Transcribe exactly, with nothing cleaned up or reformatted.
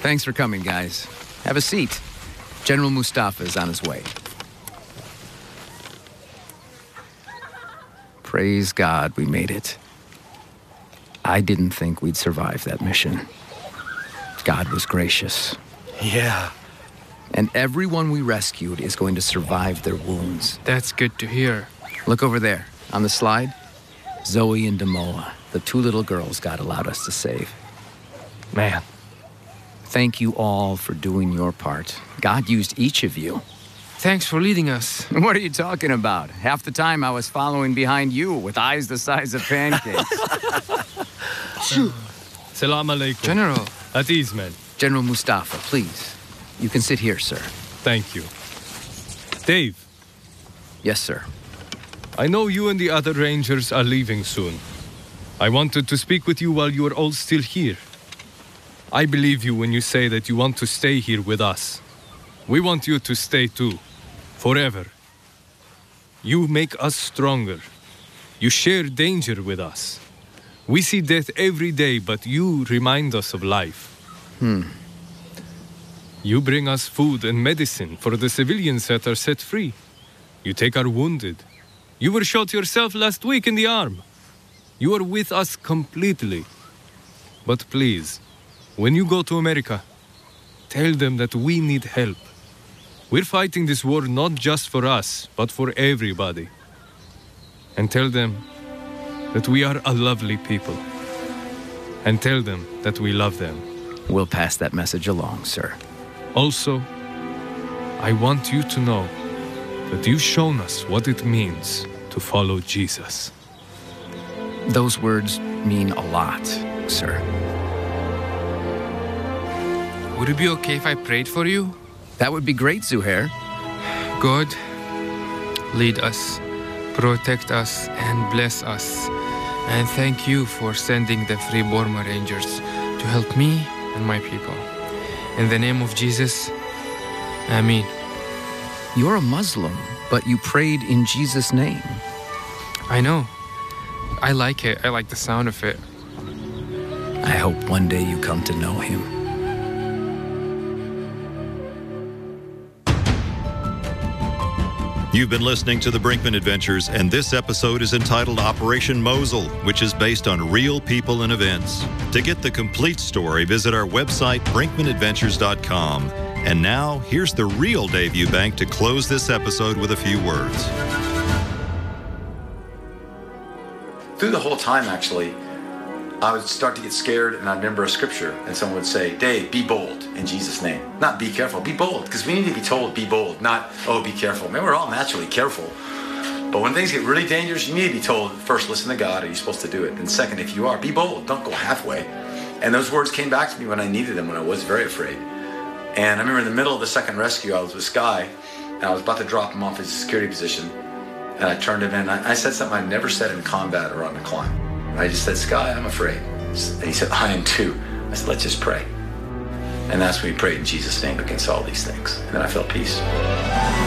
Thanks for coming, guys. Have a seat. General Mustafa is on his way. Praise God we made it. I didn't think we'd survive that mission. God was gracious. Yeah. And everyone we rescued is going to survive their wounds. That's good to hear. Look over there, on the slide. Zoe and Demoa, the two little girls God allowed us to save. Man. Thank you all for doing your part. God used each of you. Thanks for leading us. What are you talking about? Half the time I was following behind you with eyes the size of pancakes. Salam alaikum. General. At ease, men. General Mustafa, please. You can sit here, sir. Thank you. Dave. Yes, sir. I know you and the other Rangers are leaving soon. I wanted to speak with you while you are all still here. I believe you when you say that you want to stay here with us. We want you to stay too. Forever. You make us stronger. You share danger with us. We see death every day, but you remind us of life. Hmm. You bring us food and medicine for the civilians that are set free. You take our wounded. You were shot yourself last week in the arm. You are with us completely. But please, when you go to America, tell them that we need help. We're fighting this war not just for us, but for everybody. And tell them that we are a lovely people. And tell them that we love them. We'll pass that message along, sir. Also, I want you to know that you've shown us what it means to follow Jesus. Those words mean a lot, sir. Would it be okay if I prayed for you? That would be great, Zuhair. God, lead us, protect us, and bless us. And thank you for sending the Free Burma Rangers to help me and my people. In the name of Jesus, Ameen. You're a Muslim, but you prayed in Jesus' name. I know. I like it. I like the sound of it. I hope one day you come to know him. You've been listening to The Brinkman Adventures, and this episode is entitled Operation Mosul, which is based on real people and events. To get the complete story, visit our website, brinkman adventures dot com. And now, here's the real Dave Eubank to close this episode with a few words. Through the whole time, actually, I would start to get scared, and I'd remember a scripture, and someone would say, Dave, be bold in Jesus' name. Not be careful, be bold, because we need to be told, be bold, not, oh, be careful. I mean, we're all naturally careful. But when things get really dangerous, you need to be told, first, listen to God, are you supposed to do it? And second, if you are, be bold, don't go halfway. And those words came back to me when I needed them, when I was very afraid. And I remember in the middle of the second rescue, I was with Sky, and I was about to drop him off his security position. And I turned him in, and I, I said something I'd never said in combat or on the climb. I just said, Sky, I'm afraid. And he said, I am too. I said, let's just pray. And that's when we prayed in Jesus' name against all these things. And then I felt peace.